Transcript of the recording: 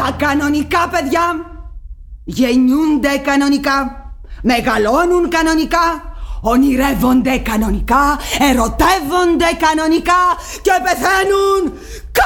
Τα κανονικά παιδιά γεννιούνται κανονικά, μεγαλώνουν κανονικά, ονειρεύονται κανονικά, ερωτεύονται κανονικά και πεθαίνουν κανονικά.